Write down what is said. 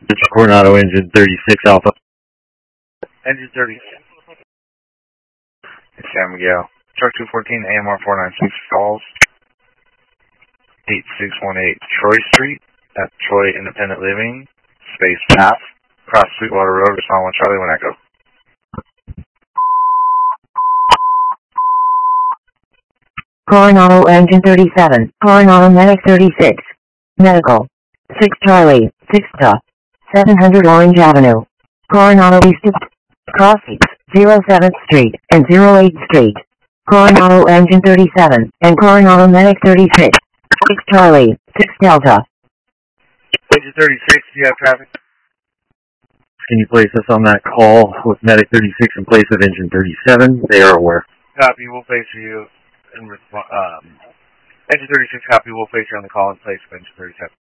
It's Coronado engine 36 Alpha. Engine 36. It's San Miguel. Truck 214, AMR 496 calls. 8618 Troy Street at Troy Independent Living, space path, across Sweetwater Road, respond 1 Charlie 1 Echo. Coronado engine 37, Coronado medic 36. Medical. 6 Charlie, 6 Ta. 700 Orange Avenue. Coronado East of Crossings, 07th Street and 08th Street. Coronado engine 37 and Coronado medic 36. 6 Charlie, 6 Delta. Engine 36, do you have traffic? Can you place us on that call with medic 36 in place of engine 37? They are aware. Copy, we'll face you in engine 36 copy, we'll face you on the call in place of engine 37.